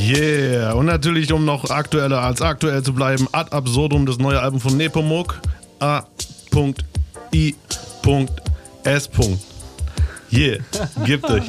Yeah. Und natürlich, um noch aktueller als aktuell zu bleiben, Ad Absurdum, das neue Album von Nepomuk. A.I.S. Yeah. Gebt euch.